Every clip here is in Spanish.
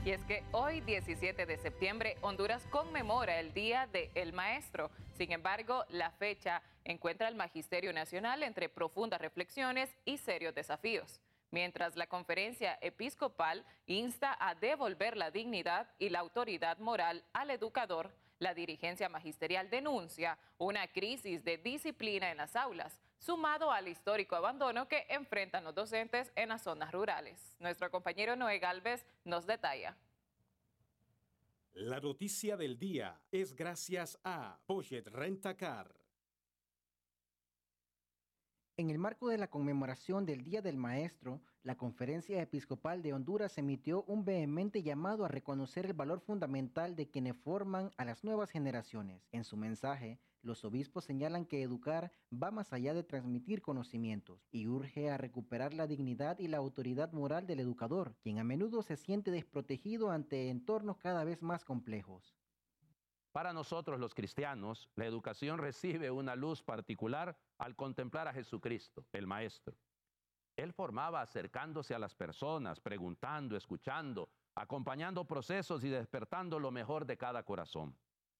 Y es que hoy, 17 de septiembre, Honduras conmemora el Día del Maestro. Sin embargo, la fecha encuentra al Magisterio Nacional entre profundas reflexiones y serios desafíos. Mientras la Conferencia Episcopal insta a devolver la dignidad y la autoridad moral al educador, la dirigencia magisterial denuncia una crisis de disciplina en las aulas, sumado al histórico abandono que enfrentan los docentes en las zonas rurales. Nuestro compañero Noé Galvez nos detalla. La noticia del día es gracias a Budget Rent-A-Car. En el marco de la conmemoración del Día del Maestro, la Conferencia Episcopal de Honduras emitió un vehemente llamado a reconocer el valor fundamental de quienes forman a las nuevas generaciones. En su mensaje, los obispos señalan que educar va más allá de transmitir conocimientos y urge a recuperar la dignidad y la autoridad moral del educador, quien a menudo se siente desprotegido ante entornos cada vez más complejos. Para nosotros los cristianos, la educación recibe una luz particular al contemplar a Jesucristo, el Maestro. Él formaba acercándose a las personas, preguntando, escuchando, acompañando procesos y despertando lo mejor de cada corazón.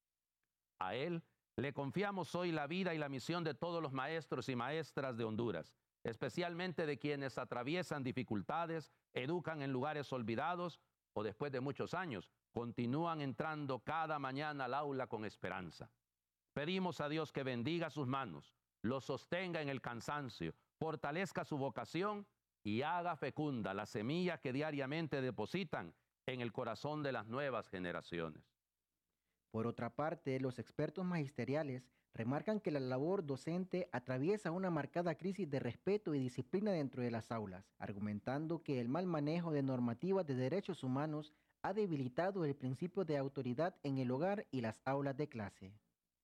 A Él le confiamos hoy la vida y la misión de todos los maestros y maestras de Honduras, especialmente de quienes atraviesan dificultades, educan en lugares olvidados o después de muchos años, continúan entrando cada mañana al aula con esperanza. Pedimos a Dios que bendiga sus manos, los sostenga en el cansancio, fortalezca su vocación y haga fecunda la semilla que diariamente depositan en el corazón de las nuevas generaciones. Por otra parte, los expertos magisteriales remarcan que la labor docente atraviesa una marcada crisis de respeto y disciplina dentro de las aulas, argumentando que el mal manejo de normativas de derechos humanos ha debilitado el principio de autoridad en el hogar y las aulas de clase.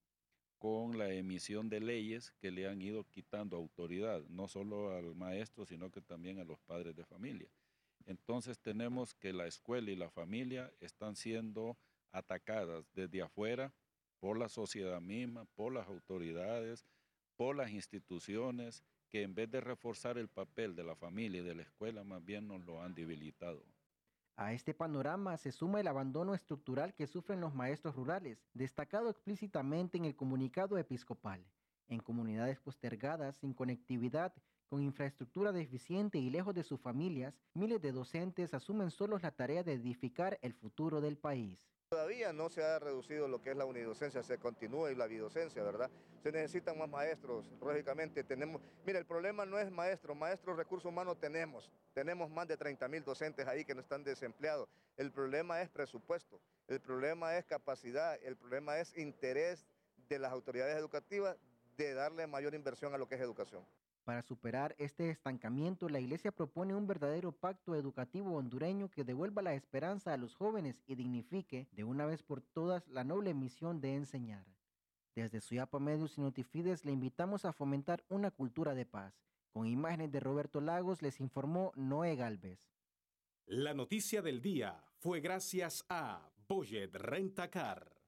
Con la emisión de leyes que le han ido quitando autoridad, no solo al maestro, sino que también a los padres de familia. Entonces tenemos que la escuela y la familia están siendo atacadas desde afuera por la sociedad misma, por las autoridades, por las instituciones, que en vez de reforzar el papel de la familia y de la escuela, más bien nos lo han debilitado. A este panorama se suma el abandono estructural que sufren los maestros rurales, destacado explícitamente en el comunicado episcopal. En comunidades postergadas, sin conectividad, con infraestructura deficiente y lejos de sus familias, miles de docentes asumen solos la tarea de edificar el futuro del país. Todavía no se ha reducido lo que es la unidocencia, se continúa y la bidocencia, ¿verdad? Se necesitan más maestros, lógicamente tenemos... Mira, el problema no es maestros, recursos humanos tenemos más de 30,000 docentes ahí que no están desempleados. El problema es presupuesto, el problema es capacidad, el problema es interés de las autoridades educativas de darle mayor inversión a lo que es educación. Para superar este estancamiento, la Iglesia propone un verdadero pacto educativo hondureño que devuelva la esperanza a los jóvenes y dignifique de una vez por todas la noble misión de enseñar. Desde Suyapa Medios y Notifides le invitamos a fomentar una cultura de paz. Con imágenes de Roberto Lagos les informó Noé Galvez. La noticia del día fue gracias a Budget Rent-A-Car.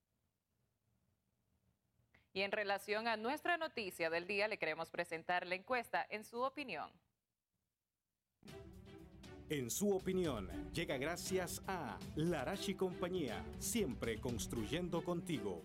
Y en relación a nuestra noticia del día, le queremos presentar la encuesta En su opinión. En su opinión, llega gracias a Larachi Compañía, siempre construyendo contigo.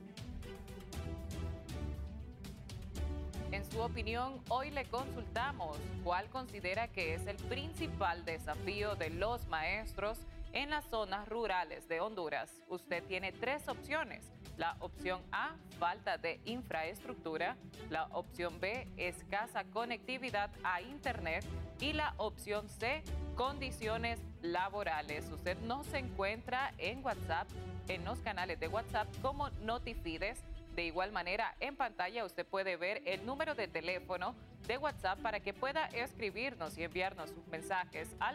En su opinión, hoy le consultamos cuál considera que es el principal desafío de los maestros en las zonas rurales de Honduras. Usted tiene 3 opciones. La opción A, falta de infraestructura. La opción B, escasa conectividad a Internet. Y la opción C, condiciones laborales. Usted nos encuentra en WhatsApp, en los canales de WhatsApp como Notifides. De igual manera, en pantalla usted puede ver el número de teléfono de WhatsApp para que pueda escribirnos y enviarnos sus mensajes al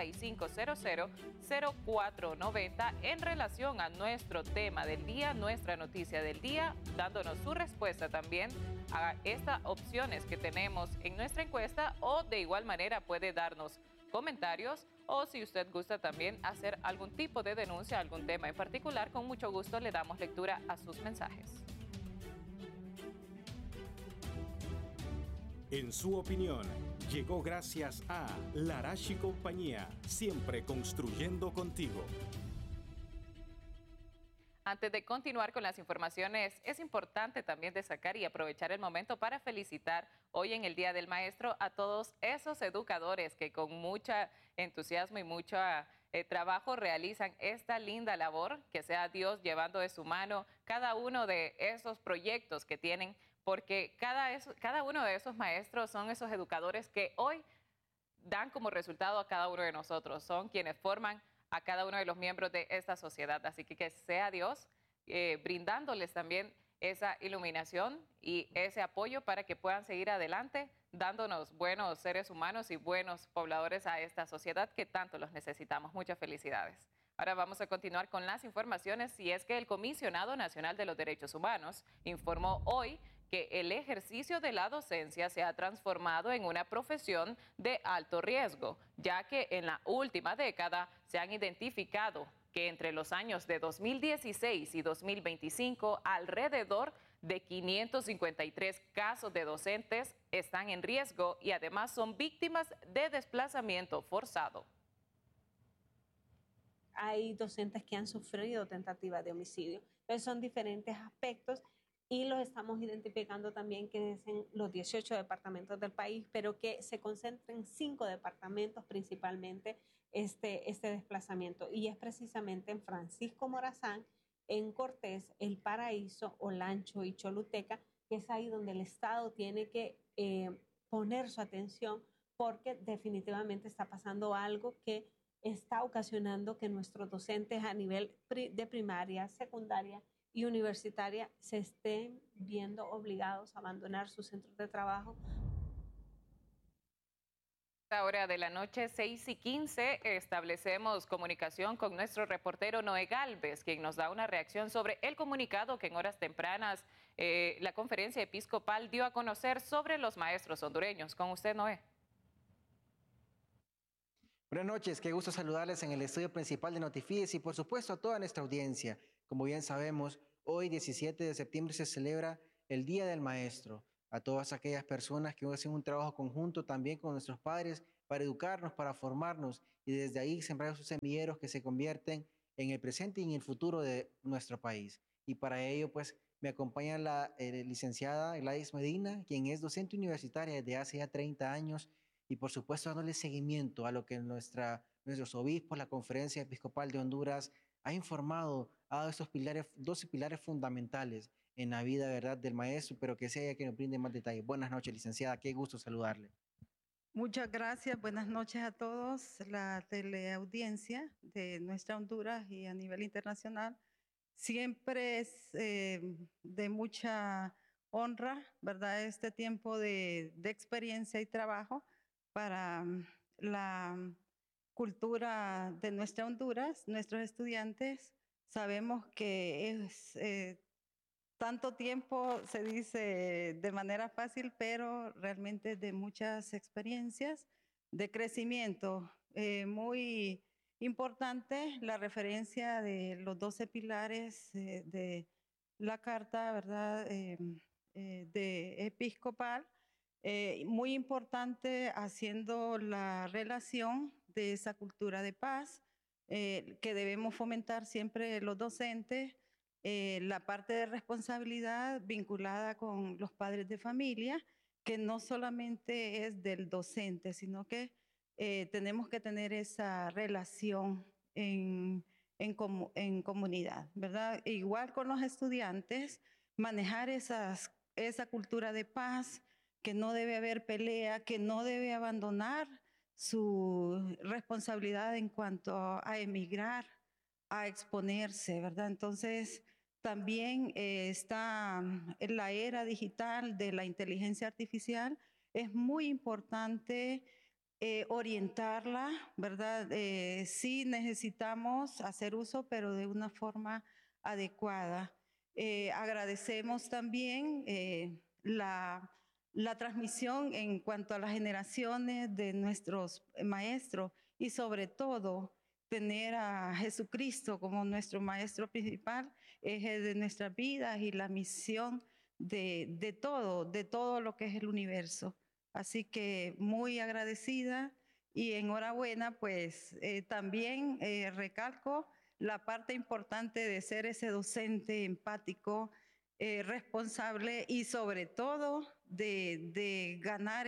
9500-0490 en relación a nuestro tema del día, nuestra noticia del día, dándonos su respuesta también a estas opciones que tenemos en nuestra encuesta, o de igual manera puede darnos comentarios, o si usted gusta también hacer algún tipo de denuncia, algún tema en particular, con mucho gusto le damos lectura a sus mensajes. En su opinión, llegó gracias a Larache y Compañía, siempre construyendo contigo. Antes de continuar con las informaciones, es importante también destacar y aprovechar el momento para felicitar hoy en el Día del Maestro a todos esos educadores que con mucho entusiasmo y mucho trabajo realizan esta linda labor, que sea Dios llevando de su mano cada uno de esos proyectos que tienen, porque cada uno de esos maestros son esos educadores que hoy dan como resultado a cada uno de nosotros, son quienes forman a cada uno de los miembros de esta sociedad. Así que sea Dios brindándoles también esa iluminación y ese apoyo para que puedan seguir adelante, dándonos buenos seres humanos y buenos pobladores a esta sociedad que tanto los necesitamos. Muchas felicidades. Ahora vamos a continuar con las informaciones, y es que el Comisionado Nacional de los Derechos Humanos informó hoy que el ejercicio de la docencia se ha transformado en una profesión de alto riesgo, ya que en la última década se han identificado que entre los años de 2016 y 2025 alrededor de 553 casos de docentes están en riesgo y además son víctimas de desplazamiento forzado. Hay docentes que han sufrido tentativas de homicidio. Entonces son diferentes aspectos y los estamos identificando también, que es en los 18 departamentos del país, pero que se concentra en 5 departamentos principalmente este desplazamiento. Y es precisamente en Francisco Morazán, en Cortés, El Paraíso, Olancho y Choluteca, que es ahí donde el Estado tiene que poner su atención, porque definitivamente está pasando algo que está ocasionando que nuestros docentes a nivel de primaria, secundaria y universitaria se estén viendo obligados a abandonar sus centros de trabajo. A hora de la noche, 6:15, establecemos comunicación con nuestro reportero Noé Galvez, quien nos da una reacción sobre el comunicado que en horas tempranas la Conferencia Episcopal dio a conocer sobre los maestros hondureños. Con usted, Noé. Buenas noches, qué gusto saludarles en el estudio principal de Notifies y por supuesto a toda nuestra audiencia. Como bien sabemos, hoy 17 de septiembre se celebra el Día del Maestro. A todas aquellas personas que hacen un trabajo conjunto también con nuestros padres para educarnos, para formarnos y desde ahí sembrar esos semilleros que se convierten en el presente y en el futuro de nuestro país. Y para ello, pues, me acompaña la licenciada Gladys Medina, quien es docente universitaria desde hace ya 30 años y por supuesto dándole seguimiento a lo que nuestros obispos, la Conferencia Episcopal de Honduras ha informado, ha dado estos 12 pilares fundamentales en la vida, ¿verdad?, del maestro, pero que sea ella que nos brinde más detalles. Buenas noches, licenciada, qué gusto saludarle. Muchas gracias, buenas noches a todos, la teleaudiencia de nuestra Honduras y a nivel internacional. Siempre es de mucha honra, ¿verdad?, este tiempo de experiencia y trabajo para la cultura de nuestra Honduras. Nuestros estudiantes sabemos que es tanto tiempo, se dice de manera fácil, pero realmente de muchas experiencias de crecimiento. Muy importante la referencia de los 12 pilares de la carta, ¿verdad?, de episcopal. Muy importante haciendo la relación de esa cultura de paz que debemos fomentar siempre los docentes, la parte de responsabilidad vinculada con los padres de familia, que no solamente es del docente, sino que tenemos que tener esa relación en comunidad, ¿verdad? Igual con los estudiantes, manejar esa cultura de paz, que no debe haber pelea, que no debe abandonar su responsabilidad en cuanto a emigrar, a exponerse, ¿verdad? Entonces, también está en la era digital de la inteligencia artificial. Es muy importante orientarla, ¿verdad? Sí necesitamos hacer uso, pero de una forma adecuada. Agradecemos también la transmisión en cuanto a las generaciones de nuestros maestros y sobre todo tener a Jesucristo como nuestro maestro principal, eje de nuestras vidas y la misión de todo lo que es el universo. Así que muy agradecida y enhorabuena, pues también recalco la parte importante de ser ese docente empático, responsable y sobre todo de ganar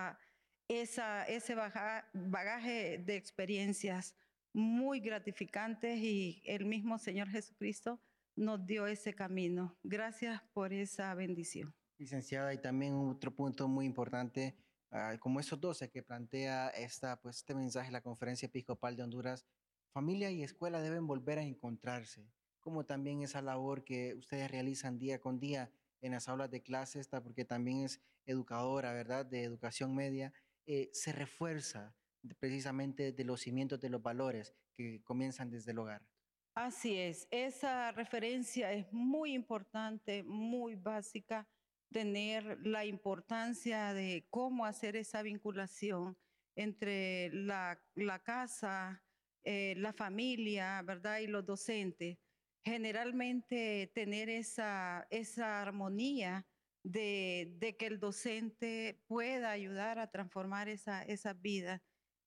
ese bagaje de experiencias muy gratificantes, y el mismo Señor Jesucristo nos dio ese camino. Gracias por esa bendición. Licenciada, y también otro punto muy importante, como esos 12 que plantea este mensaje de la Conferencia Episcopal de Honduras, familia y escuela deben volver a encontrarse, como también esa labor que ustedes realizan día con día en las aulas de clase, porque también es educadora, ¿verdad?, de educación media, se refuerza precisamente de los cimientos de los valores que comienzan desde el hogar. Así es, esa referencia es muy importante, muy básica, tener la importancia de cómo hacer esa vinculación entre la casa, la familia, ¿verdad?, y los docentes. Generalmente tener esa armonía de que el docente pueda ayudar a transformar esa vida.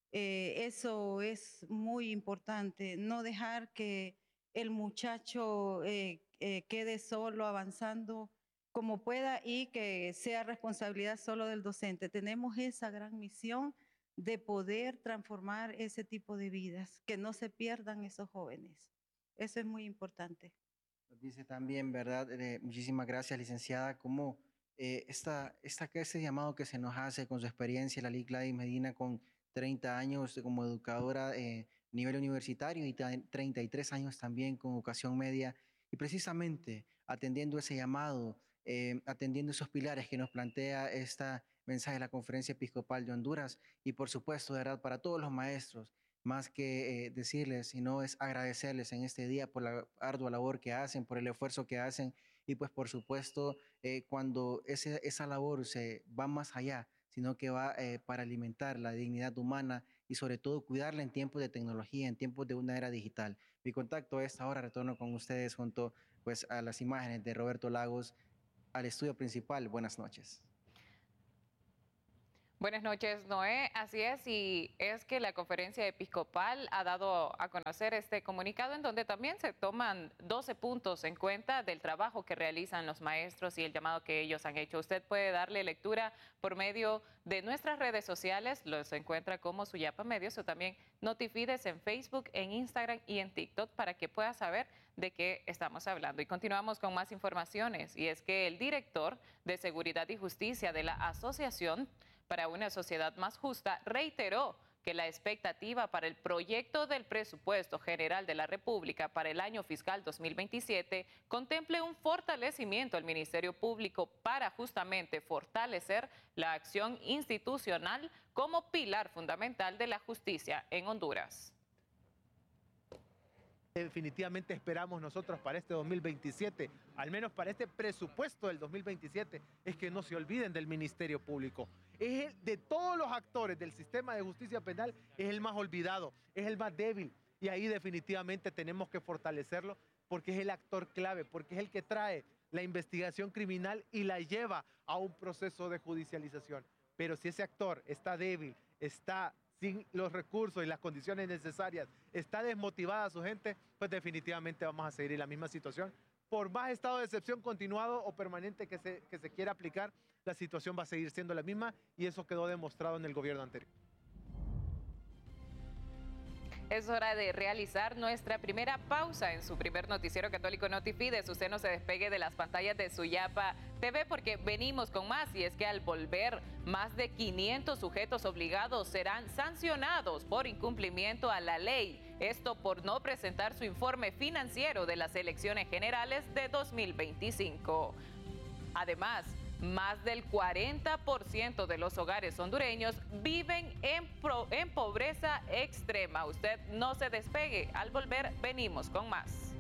Eso es muy importante, no dejar que el muchacho quede solo avanzando como pueda y que sea responsabilidad solo del docente. Tenemos esa gran misión de poder transformar ese tipo de vidas, que no se pierdan esos jóvenes. Eso es muy importante. Nos dice también, ¿verdad? Muchísimas gracias, licenciada, como ese llamado que se nos hace con su experiencia, la Lic Gladys Medina, con 30 años como educadora a nivel universitario y 33 años también con educación media, y precisamente atendiendo ese llamado, atendiendo esos pilares que nos plantea este mensaje de la Conferencia Episcopal de Honduras, y por supuesto, de verdad, para todos los maestros, más que decirles, sino es agradecerles en este día por la ardua labor que hacen, por el esfuerzo que hacen, y pues por supuesto, cuando esa labor se va más allá, sino que va para alimentar la dignidad humana y sobre todo cuidarla en tiempos de tecnología, en tiempos de una era digital. Mi contacto a esta hora, retorno con ustedes junto pues, a las imágenes de Roberto Lagos al estudio principal. Buenas noches. Buenas noches, Noé. Así es, y es que la Conferencia Episcopal ha dado a conocer este comunicado en donde también se toman 12 puntos en cuenta del trabajo que realizan los maestros y el llamado que ellos han hecho. Usted puede darle lectura por medio de nuestras redes sociales, los encuentra como Suyapa Medios, o también Notifides en Facebook, en Instagram y en TikTok para que pueda saber de qué estamos hablando. Y continuamos con más informaciones, y es que el director de Seguridad y Justicia de la Asociación para una Sociedad Más Justa reiteró que la expectativa para el proyecto del presupuesto general de la República para el año fiscal 2027 contemple un fortalecimiento al Ministerio Público para justamente fortalecer la acción institucional como pilar fundamental de la justicia en Honduras. Definitivamente esperamos nosotros para este 2027, al menos para este presupuesto del 2027, es que no se olviden del Ministerio Público. De todos los actores del sistema de justicia penal, es el más olvidado, es el más débil, y ahí definitivamente tenemos que fortalecerlo porque es el actor clave, porque es el que trae la investigación criminal y la lleva a un proceso de judicialización. Pero si ese actor está débil, está sin los recursos y las condiciones necesarias, está desmotivada su gente, pues definitivamente vamos a seguir en la misma situación. Por más estado de excepción continuado o permanente que se quiera aplicar, la situación va a seguir siendo la misma, y eso quedó demostrado en el gobierno anterior. Es hora de realizar nuestra primera pausa en su primer noticiero católico Notifides. Usted no se despegue de las pantallas de Suyapa TV porque venimos con más, y es que al volver, más de 500 sujetos obligados serán sancionados por incumplimiento a la ley. Esto por no presentar su informe financiero de las elecciones generales de 2025. Además, más del 40% de los hogares hondureños viven en pobreza extrema. Usted no se despegue. Al volver, venimos con más.